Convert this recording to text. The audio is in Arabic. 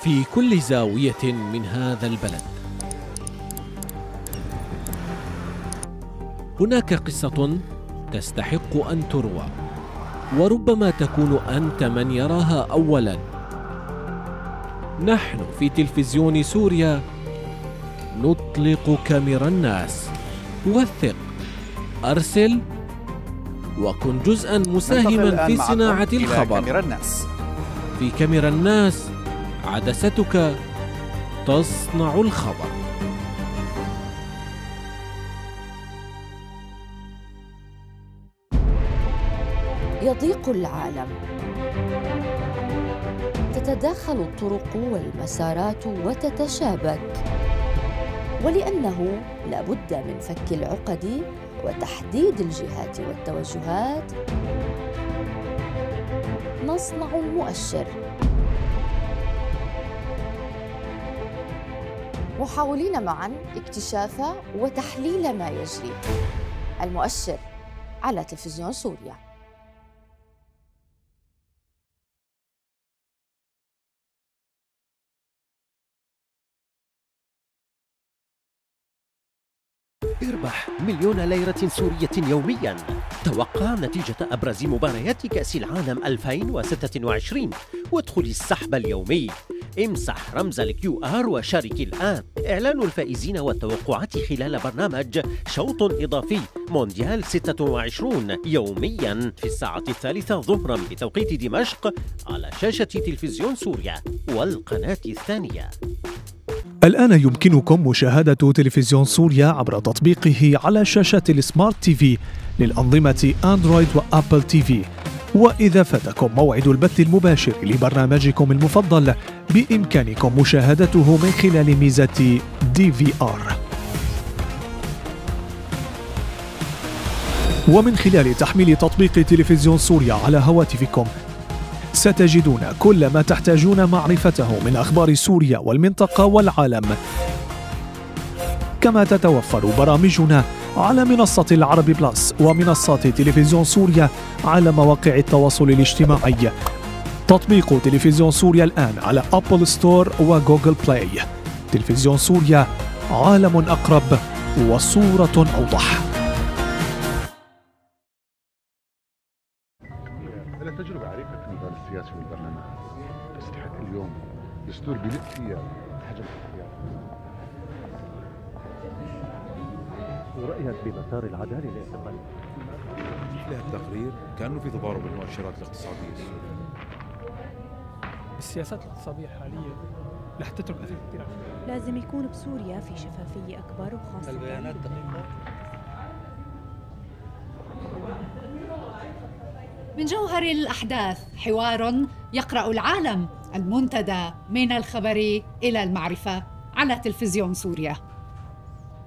في كل زاوية من هذا البلد هناك قصة تستحق أن تروى، وربما تكون أنت من يراها أولاً. نحن في تلفزيون سوريا نطلق كاميرا الناس. وثق، أرسل، وكن جزءاً مساهماً في صناعة الخبر. في كاميرا الناس عدستك تصنع الخبر. يضيق العالم، تتداخل الطرق والمسارات وتتشابك، ولأنه لابد من فك العقد وتحديد الجهات والتوجهات نصنع المؤشر، محاولين معاً اكتشاف وتحليل ما يجري. المؤشر على تلفزيون سوريا. اربح 1,000,000 ليرة سورية يومياً. توقع نتيجة أبرز مباريات كأس العالم 2026 وادخل السحب اليومي. امسح رمز الQR وشارك الآن. إعلان الفائزين والتوقعات خلال برنامج شوط إضافي مونديال 26 يومياً في الساعة 3 ظهراً بتوقيت دمشق على شاشة تلفزيون سوريا والقناة الثانية. الآن يمكنكم مشاهدة تلفزيون سوريا عبر تطبيقه على شاشة السمارت تي في للأنظمة أندرويد وأبل تي في. وإذا فاتكم موعد البث المباشر لبرنامجكم المفضل بإمكانكم مشاهدته من خلال ميزة DVR. ومن خلال تحميل تطبيق تلفزيون سوريا على هواتفكم ستجدون كل ما تحتاجون معرفته من أخبار سوريا والمنطقة والعالم. كما تتوفر برامجنا على منصة العرب بلس ومنصات تلفزيون سوريا على مواقع التواصل الاجتماعي. تطبيق تلفزيون سوريا الآن على أبل ستور وجوجل بلاي. تلفزيون سوريا، عالم أقرب وصورة أوضح. تجربة عريقة في المجال السياسي والبرلمان، تستحق اليوم دستور بيلف فيها حجم الاختيار. ورأيك بمسار العدالة الاعتقالي؟ له التقرير كأنه في تضارب المؤشرات الاقتصادية السورية. السياسات الاقتصادية الحالية رح تترك أثر كثير. لازم يكون بسوريا في شفافية أكبر وخاصة البيانات دقيقة. من جوهر الأحداث حوار يقرأ العالم، المنتدى من الخبر إلى المعرفة على تلفزيون سوريا.